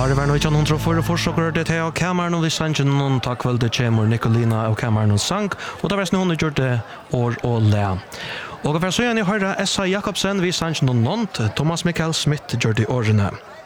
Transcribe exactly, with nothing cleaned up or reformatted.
Are var nøytjan hundra for forsøker det til av kameran og vi sannsyn noen takk kvelde kjemur Nikolina av kameran og sang og da var noen gjort det år og le. Og for så igjen i høyre S A Jakobsen vi sannsyn noen Thomas Mikael Smith gjør det årene.